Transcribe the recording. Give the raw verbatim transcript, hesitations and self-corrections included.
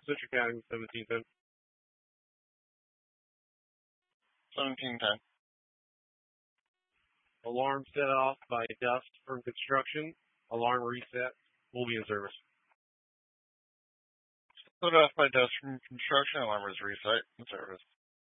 Citrus County, seventeen ten. seventeen ten. Alarm set off by dust from construction. Alarm reset. Will be in service. Set off by dust from construction. Alarm is reset in service.